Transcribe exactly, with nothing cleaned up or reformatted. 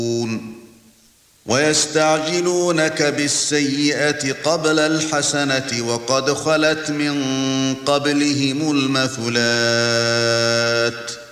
وَيَسْتَعْجِلُونَكَ بِالسَّيِّئَةِ قَبْلَ الْحَسَنَةِ وَقَدْ خَلَتْ مِن قَبْلِهِمُ الْمَثُلَاتُ